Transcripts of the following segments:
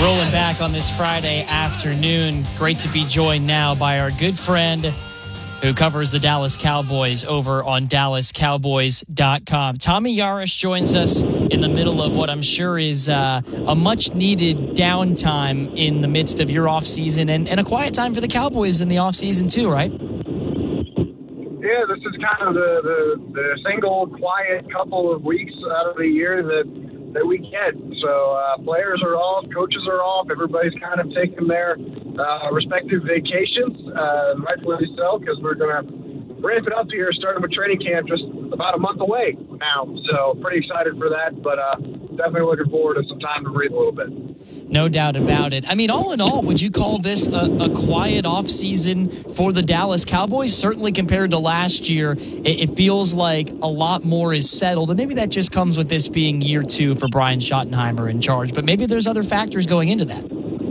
Rolling back on this Friday afternoon. Great to be joined now by our good friend who covers the Dallas Cowboys over on DallasCowboys.com. Tommy Yarish joins us in the middle of what I'm sure is a much-needed downtime in the midst of your offseason and a quiet time for the Cowboys in the offseason too, right? Yeah, this is kind of the single quiet couple of weeks out of the year that we get. So players are off, coaches are off, everybody's kind of taking their respective vacations, rightfully so, because we're going to ramp it up here, starting with training camp just about a month away now. So pretty excited for that, but definitely looking forward to some time to breathe a little bit. No doubt about it. I mean, all in all, would you call this a quiet offseason for the Dallas Cowboys? Certainly compared to last year, it feels like a lot more is settled. And maybe that just comes with this being year 2 for Brian Schottenheimer in charge. But maybe there's other factors going into that.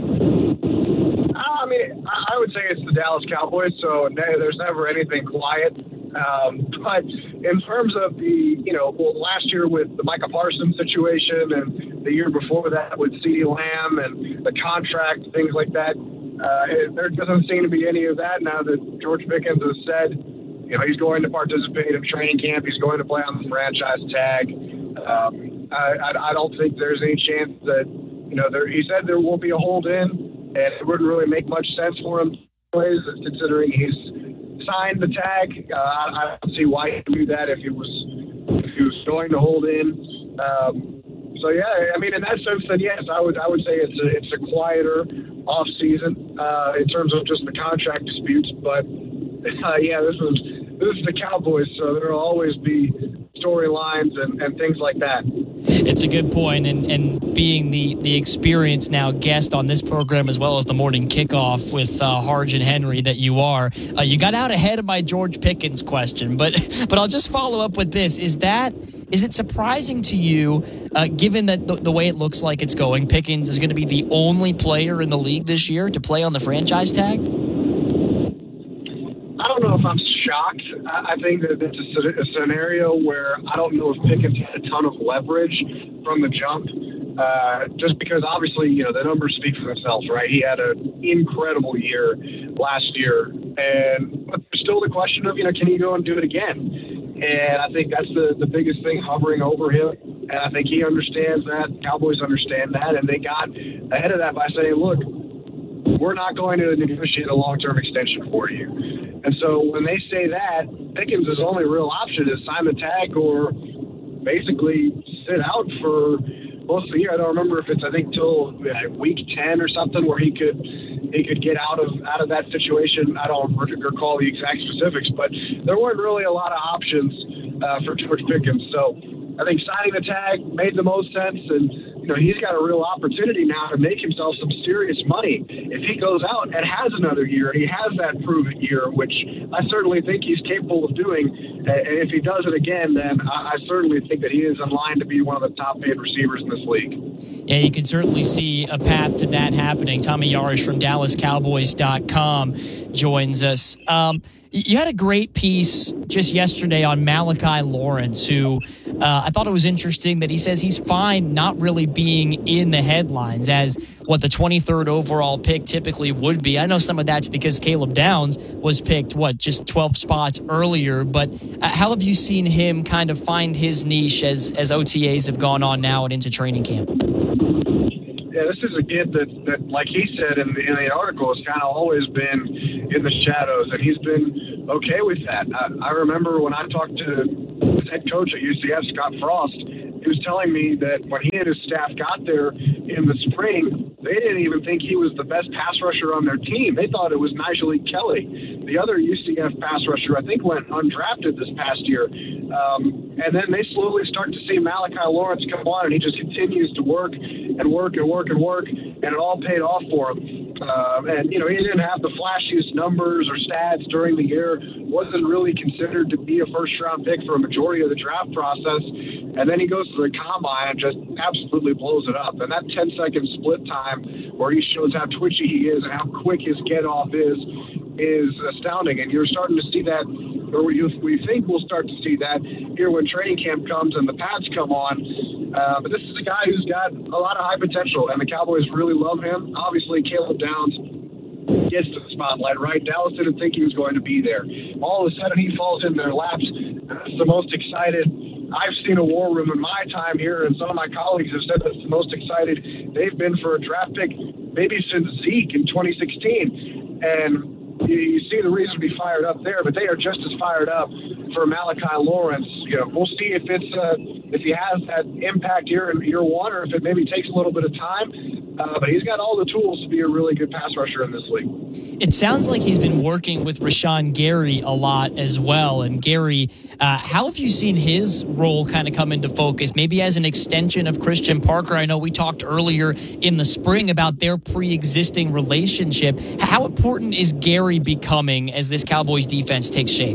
I mean, I would say it's the Dallas Cowboys, so there's never anything quiet. But in terms of last year with the Micah Parsons situation and the year before that with CeeDee Lamb and the contract, things like that, there doesn't seem to be any of that now that George Pickens has said, he's going to participate in training camp. He's going to play on the franchise tag. I don't think there's any chance that, he said there will be a hold in. And it wouldn't really make much sense for him, considering he's signed the tag. I don't see why he'd do that if he was going to hold in. So yeah, I mean, in that sense, then yes, I would say it's a quieter off season in terms of just the contract disputes. But yeah, this is the Cowboys, so there will always be storylines and things like that. It's a good point, and being the experienced now guest on this program as well as the morning kickoff with Harge and Henry that you are, you got out ahead of my George Pickens question, but I'll just follow up with this. Is it surprising to you, given that the way it looks like it's going, Pickens is going to be the only player in the league this year to play on the franchise tag? I don't know if I'm shocked. I think that it's a scenario where I don't know if Pickens had a ton of leverage from the jump, just because obviously, the numbers speak for themselves, right? He had an incredible year last year, but there's still the question of, can he go and do it again? And I think that's the biggest thing hovering over him. And I think he understands that. The Cowboys understand that. And they got ahead of that by saying, look, we're not going to negotiate a long-term extension for you. And so when they say that, Pickens' only real option is sign the tag or basically sit out for most of the year. I don't remember if it's, till week 10 or something where he could get out of that situation. I don't recall the exact specifics, but there weren't really a lot of options for George Pickens. So I think signing the tag made the most sense, and he's got a real opportunity now to make himself some serious money if he goes out and has another year, and he has that proven year, which I certainly think he's capable of doing. And if he does it again, then I certainly think that he is in line to be one of the top paid receivers in this league. Yeah, you can certainly see a path to that happening. Tommy Yarish from DallasCowboys.com joins us. You had a great piece just yesterday on Malachi Lawrence, who I thought it was interesting that he says he's fine not really being in the headlines as what the 23rd overall pick typically would be. I know some of that's because Caleb Downs was picked, just 12 spots earlier, but how have you seen him kind of find his niche as OTAs have gone on now and into training camp? Yeah, this is a kid that like he said in the article, has kind of always been in the shadows, and he's been okay with that. I remember when I talked to the head coach at UCF, Scott Frost, he was telling me that when he and his staff got there in the spring, they didn't even think he was the best pass rusher on their team. They thought it was Nigel Kelly, the other UCF pass rusher, I think went undrafted this past year. And then they slowly start to see Malachi Lawrence come on, and he just continues to work and work and work and work, and it all paid off for him. And, he didn't have the flashiest numbers or stats during the year, wasn't really considered to be a first-round pick for a majority of the draft process. And then he goes to the combine and just absolutely blows it up. And that 10-second split time where he shows how twitchy he is and how quick his get-off is astounding. And you're starting to see that, or we think we'll start to see that here when training camp comes and the pads come on. But this is a guy who's got a lot of high potential, and the Cowboys really love him. Obviously, Caleb Downs gets to the spotlight, right? Dallas didn't think he was going to be there. All of a sudden, he falls in their laps. That's the most excited I've seen a war room in my time here, and some of my colleagues have said that's the most excited they've been for a draft pick maybe since Zeke in 2016. And you see the reason to be fired up there, but they are just as fired up for Malachi Lawrence. We'll see if he has that impact here in year one, or if it maybe takes a little bit of time. But he's got all the tools to be a really good pass rusher in this league. It sounds like he's been working with Rashawn Gary a lot as well. And Gary, how have you seen his role kind of come into focus, maybe as an extension of Christian Parker? I know we talked earlier in the spring about their pre-existing relationship. How important is Gary becoming as this Cowboys defense takes shape?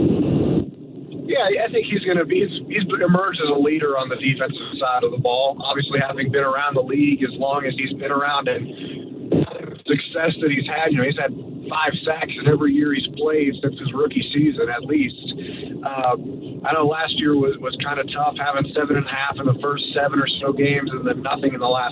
Yeah, I think he's going to be. He's emerged as a leader on the defensive side of the ball. Obviously, having been around the league as long as he's been around, and success that he's had. He's had 5 sacks in every year he's played since his rookie season, at least. I know last year was kind of tough, having 7.5 in the first 7 or so games, and then nothing in the last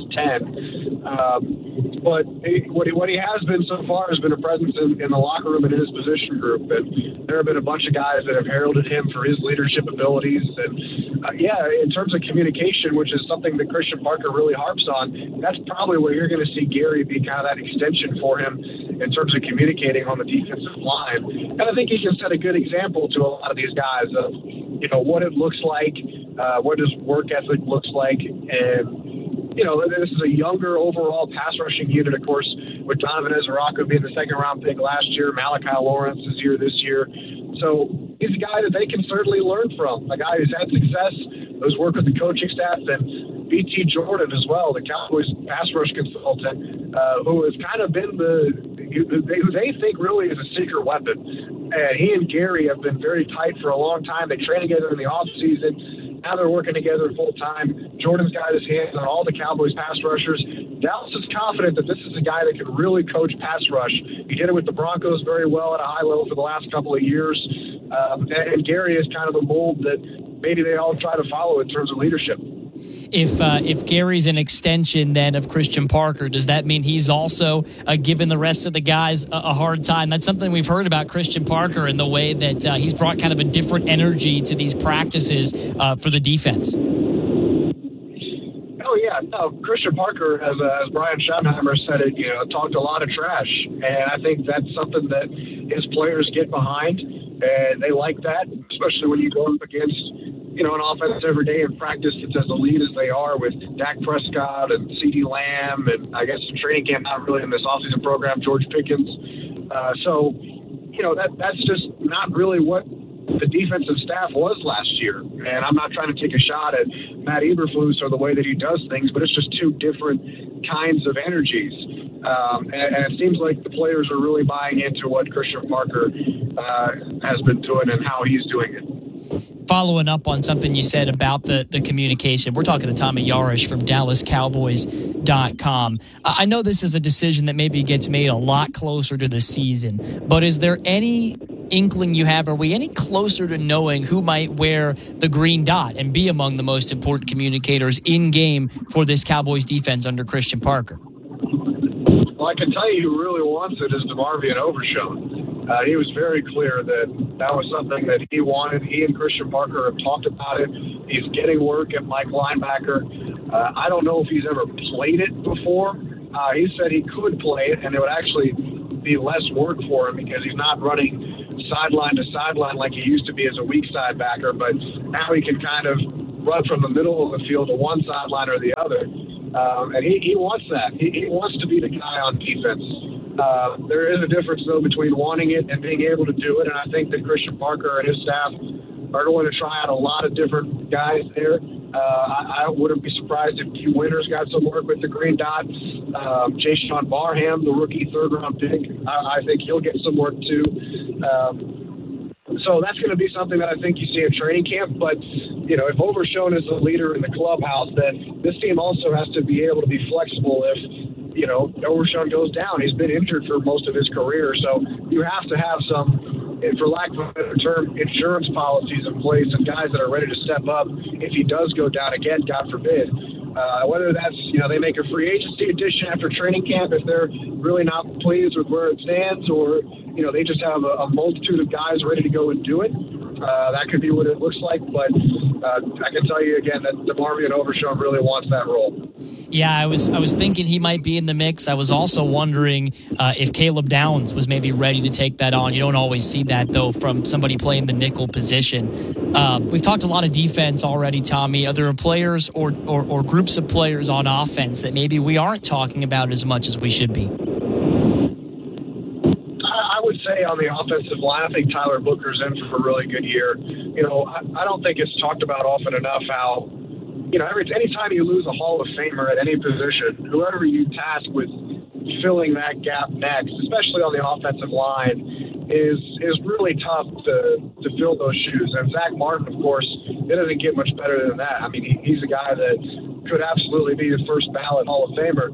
10. But what he has been so far has been a presence in the locker room and in his position group. And there have been a bunch of guys that have heralded him for his leadership abilities. And, in terms of communication, which is something that Christian Parker really harps on, that's probably where you're going to see Gary be kind of that extension for him in terms of communicating on the defensive line. And I think he can set a good example to a lot of these guys of, what it looks like, what his work ethic looks like, and this is a younger overall pass rushing unit, of course, with Donovan Ezerako being the second-round pick last year. Malachi Lawrence is here this year. So he's a guy that they can certainly learn from, a guy who's had success, who's worked with the coaching staff, and BT Jordan as well, the Cowboys pass rush consultant, who has kind of been who they think really is a secret weapon. And he and Gary have been very tight for a long time. They train together in the offseason. Now they're working together full-time. Jordan's got his hands on all the Cowboys pass rushers. Dallas is confident that this is a guy that can really coach pass rush. He did it with the Broncos very well at a high level for the last couple of years. And Gary is kind of the mold that maybe they all try to follow in terms of leadership. If Gary's an extension then of Christian Parker, does that mean he's also giving the rest of the guys a hard time? That's something we've heard about Christian Parker and the way that he's brought kind of a different energy to these practices for the defense. Oh, yeah. No, Christian Parker, as Brian Schottenheimer said it, talked a lot of trash. And I think that's something that his players get behind. And they like that, especially when you go up against an offense every day in practice that's as elite as they are with Dak Prescott and CeeDee Lamb, and I guess some training camp, not really in this offseason program, George Pickens. That's just not really what the defensive staff was last year. And I'm not trying to take a shot at Matt Eberflus or the way that he does things, but it's just two different kinds of energies. And it seems like the players are really buying into what Christian Parker has been doing and how he's doing it. Following up on something you said about the communication, we're talking to Tommy Yarish from DallasCowboys.com. I know this is a decision that maybe gets made a lot closer to the season, but is there any inkling you have? Are we any closer to knowing who might wear the green dot and be among the most important communicators in game for this Cowboys defense under Christian Parker? Well, I can tell you who really wants it is DeMarvion Overshown. He was very clear that was something that he wanted. He and Christian Parker have talked about it. He's getting work at Mike linebacker. I don't know if he's ever played it before. He said he could play it, and it would actually be less work for him because he's not running sideline to sideline like he used to be as a weak side backer, but now he can kind of run from the middle of the field to one sideline or the other. And he wants that. He wants to be the guy on defense. There is a difference, though, between wanting it and being able to do it, and I think that Christian Parker and his staff are going to try out a lot of different guys there. I wouldn't be surprised if Q Winters got some work with the green dot. Jayshawn Barham, the rookie third-round pick, I think he'll get some work, too. So that's going to be something that I think you see at training camp. But, if Overshown is the leader in the clubhouse, then this team also has to be able to be flexible if Overshown goes down. He's been injured for most of his career, so you have to have some and for lack of a better term, insurance policies in place and guys that are ready to step up if he does go down again, God forbid. Whether that's, they make a free agency addition after training camp if they're really not pleased with where it stands, or, they just have a multitude of guys ready to go and do it. That could be what it looks like, but I can tell you again that DeMarvion Overshown really wants that role. Yeah, I was thinking he might be in the mix. I was also wondering if Caleb Downs was maybe ready to take that on. You don't always see that, though, from somebody playing the nickel position. We've talked a lot of defense already, Tommy. Are there players or groups of players on offense that maybe we aren't talking about as much as we should be? I would say on the offensive line, I think Tyler Booker's in for a really good year. I don't think it's talked about often enough how, anytime you lose a Hall of Famer at any position, whoever you task with filling that gap next, especially on the offensive line, is really tough to fill those shoes. And Zach Martin, of course, it doesn't get much better than that. I mean, he's a guy that could absolutely be the first ballot Hall of Famer.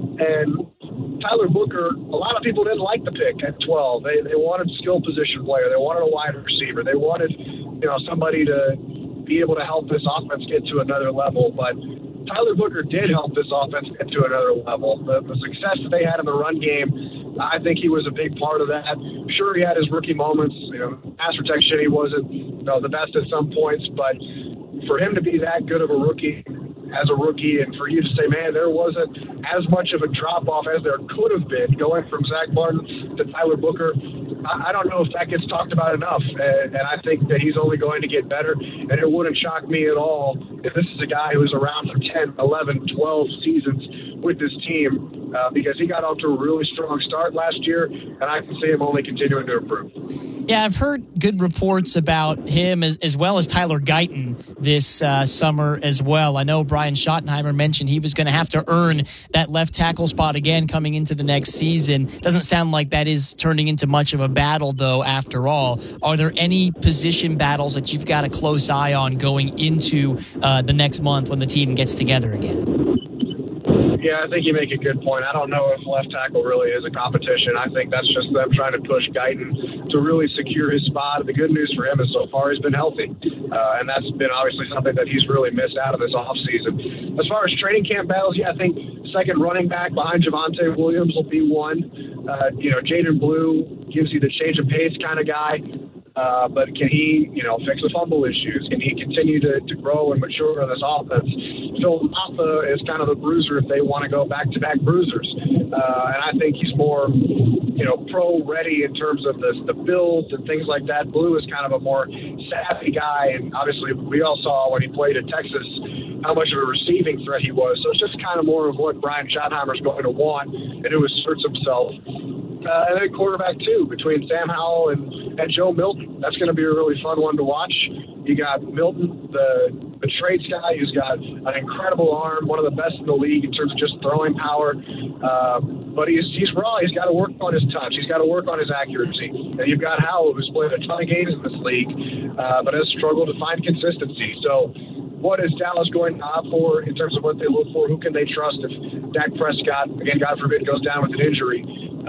And Tyler Booker, a lot of people didn't like the pick at 12. They wanted a skill position player. They wanted a wide receiver. They wanted, somebody to be able to help this offense get to another level. But Tyler Booker did help this offense get to another level. The success that they had in the run game, I think he was a big part of that. Sure, he had his rookie moments. Pass protection, he wasn't the best at some points. But for him to be that good of a rookie, as a rookie, and for you to say, man, there wasn't as much of a drop-off as there could have been going from Zach Martin to Tyler Booker, I don't know if that gets talked about enough, and I think that he's only going to get better, and it wouldn't shock me at all if this is a guy who's around for 10, 11, 12 seasons with this team, because he got off to a really strong start last year, and I can see him only continuing to improve. Yeah, I've heard good reports about him as well as Tyler Guyton this summer as well. I know Brian Schottenheimer mentioned he was going to have to earn that left tackle spot again coming into the next season. Doesn't sound like that is turning into much of a battle, though, after all. Are there any position battles that you've got a close eye on going into the next month when the team gets together again? Yeah, I think you make a good point. I don't know if left tackle really is a competition. I think that's just them trying to push Guyton to really secure his spot. The good news for him is so far he's been healthy, and that's been obviously something that he's really missed out of this offseason. As far as training camp battles, I think second running back behind Javonte Williams will be one. Jaden Blue gives you the change of pace kind of guy. But can he, fix the fumble issues? Can he continue to grow and mature in this offense? Phil Maffa is kind of the bruiser if they want to go back-to-back bruisers. And I think he's more, pro-ready in terms of the builds and things like that. Blue is kind of a more savvy guy, and obviously we all saw when he played at Texas how much of a receiving threat he was. So it's just kind of more of what Brian Schottenheimer is going to want and who asserts himself. And then quarterback, too, between Sam Howell and Joe Milton. That's going to be a really fun one to watch. You got Milton, the traits guy, who's got an incredible arm, one of the best in the league in terms of just throwing power. But he's raw. He's got to work on his touch. He's got to work on his accuracy. And you've got Howell, who's played a ton of games in this league, but has struggled to find consistency. So what is Dallas going to opt for in terms of what they look for? Who can they trust if Dak Prescott, again, God forbid, goes down with an injury?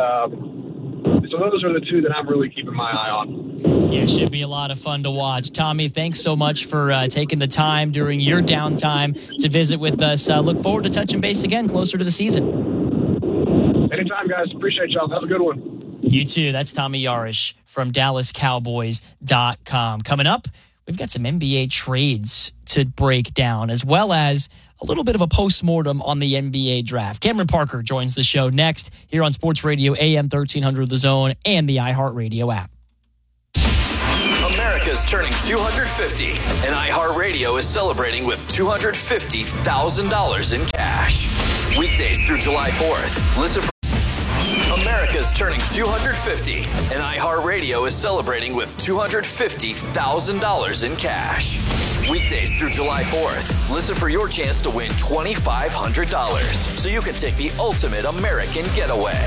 So those are the two that I'm really keeping my eye on. Yeah, it should be a lot of fun to watch. Tommy, thanks so much for taking the time during your downtime to visit with us. Look forward to touching base again closer to the season. Anytime, guys. Appreciate y'all. Have a good one. You too. That's Tommy Yarish from DallasCowboys.com. Coming up, we've got some NBA trades to break down, as well as a little bit of a postmortem on the NBA draft. Cameron Parker joins the show next here on Sports Radio AM 1300 The Zone and the iHeartRadio app. America's turning 250, and iHeartRadio is celebrating with $250,000 in cash. Weekdays through July 4th. Listen for America's turning 250, and iHeartRadio is celebrating with $250,000 in cash. Weekdays through July 4th. Listen for your chance to win $2,500 so you can take the ultimate American getaway.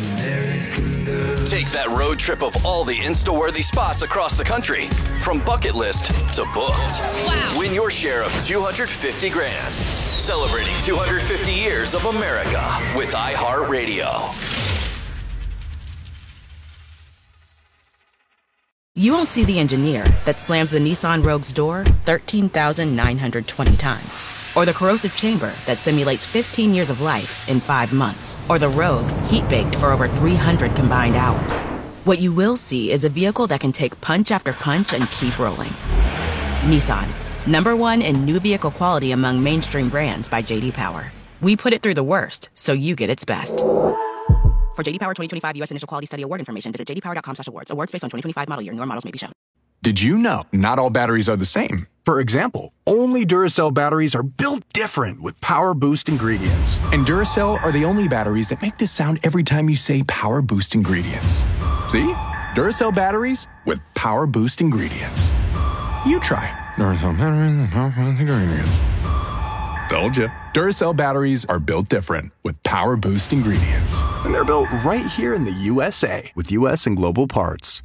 Take that road trip of all the Insta-worthy spots across the country, from bucket list to booked. Wow. Win your share of $250,000. Celebrating 250 years of America with iHeartRadio. You won't see the engineer that slams the Nissan Rogue's door 13,920 times. Or the corrosive chamber that simulates 15 years of life in 5 months. Or the Rogue heat-baked for over 300 combined hours. What you will see is a vehicle that can take punch after punch and keep rolling. Nissan, #1 in new vehicle quality among mainstream brands by J.D. Power. We put it through the worst, so you get its best. For J.D. Power 2025 U.S. Initial Quality Study Award information, visit jdpower.com/awards. Awards based on 2025 model year. Newer models may be shown. Did you know not all batteries are the same? For example, only Duracell batteries are built different with Power Boost ingredients. And Duracell are the only batteries that make this sound every time you say Power Boost ingredients. See? Duracell batteries with Power Boost ingredients. You try. Duracell batteries with Power Boost ingredients. Told you. Duracell batteries are built different with Power Boost ingredients. And they're built right here in the USA with US and global parts.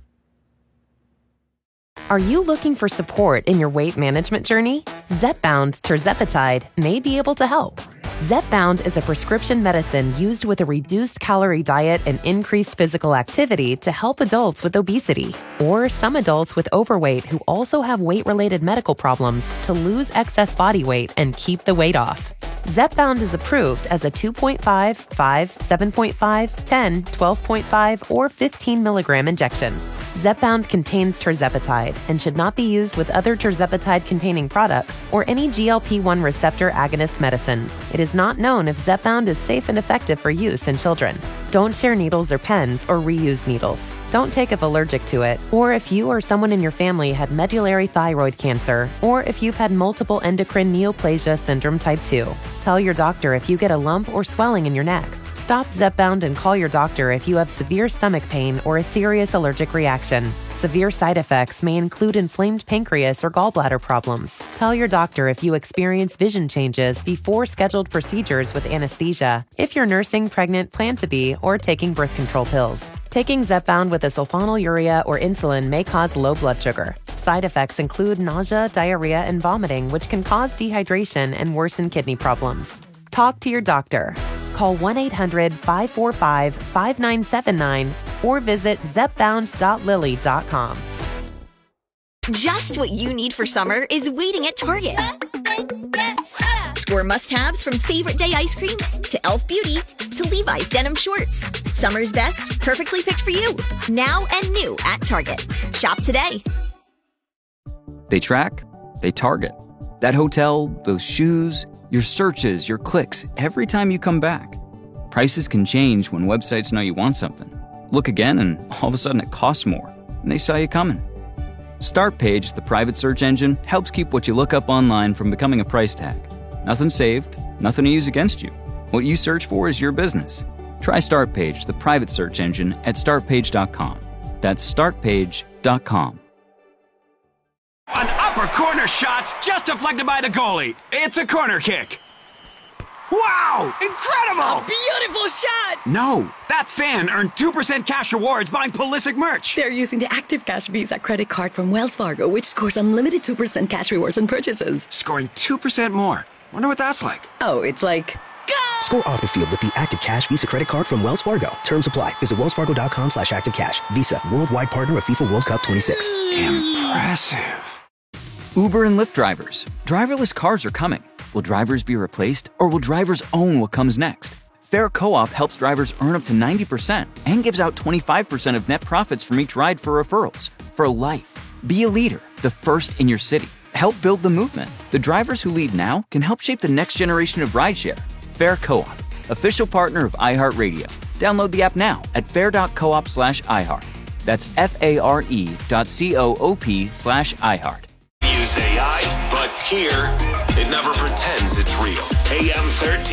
Are you looking for support in your weight management journey? Zepbound tirzepatide may be able to help. Zepbound is a prescription medicine used with a reduced calorie diet and increased physical activity to help adults with obesity or some adults with overweight who also have weight-related medical problems to lose excess body weight and keep the weight off. Zepbound is approved as a 2.5, 5, 7.5, 10, 12.5, or 15 milligram injection. Zepbound contains tirzepatide and should not be used with other tirzepatide-containing products or any GLP-1 receptor agonist medicines. It is not known if Zepbound is safe and effective for use in children. Don't share needles or pens or reuse needles. Don't take if allergic to it, or if you or someone in your family had medullary thyroid cancer, or if you've had multiple endocrine neoplasia syndrome type 2. Tell your doctor if you get a lump or swelling in your neck. Stop Zepbound and call your doctor if you have severe stomach pain or a serious allergic reaction. Severe side effects may include inflamed pancreas or gallbladder problems. Tell your doctor if you experience vision changes before scheduled procedures with anesthesia, if you're nursing, pregnant, plan to be, or taking birth control pills. Taking Zepbound with a sulfonylurea or insulin may cause low blood sugar. Side effects include nausea, diarrhea, and vomiting, which can cause dehydration and worsen kidney problems. Talk to your doctor. Call 1-800-545-5979 or visit zepbound.lily.com. Just what you need for summer is waiting at Target. Score must-haves from Favorite Day ice cream to Elf Beauty to Levi's denim shorts. Summer's best, perfectly picked for you. Now and new at Target. Shop today. They track, they target. That hotel, those shoes, your searches, your clicks, every time you come back. Prices can change when websites know you want something. Look again and all of a sudden it costs more, and they saw you coming. Startpage, the private search engine, helps keep what you look up online from becoming a price tag. Nothing saved, nothing to use against you. What you search for is your business. Try Startpage, the private search engine, at startpage.com. That's startpage.com. An upper corner shot's just deflected by the goalie. It's a corner kick. Wow! Incredible! A beautiful shot! No, that fan earned 2% cash rewards buying Pulisic merch. They're using the Active Cash Visa credit card from Wells Fargo, which scores unlimited 2% cash rewards on purchases. Scoring 2% more. Wonder what that's like. Oh, it's like... Go! Score off the field with the Active Cash Visa credit card from Wells Fargo. Terms apply. Visit wellsfargo.com/activecash. Visa, worldwide partner of FIFA World Cup 26. Impressive. Uber and Lyft drivers. Driverless cars are coming. Will drivers be replaced, or will drivers own what comes next? Fair Co-op helps drivers earn up to 90% and gives out 25% of net profits from each ride for referrals. For life. Be a leader, the first in your city. Help build the movement. The drivers who lead now can help shape the next generation of rideshare. Fair Co-op, official partner of iHeartRadio. Download the app now at fair.coop/iHeart. That's FARE.coop/iHeart. Use AI, but here, it never pretends it's real. AM 13.